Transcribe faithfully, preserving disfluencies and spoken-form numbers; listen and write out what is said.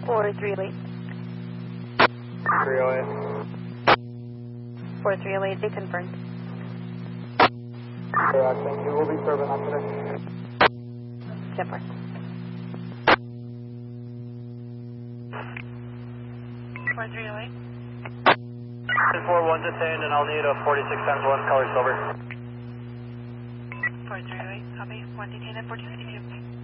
four three oh eight. three oh eight. four three oh eight, they confirmed. Correct, thank you. We'll be serving on today. ten four. four three oh eight. ten four, one detained, and I'll need a forty-six times one color silver. four three oh eight, copy. one detained at fourteen fifty-two.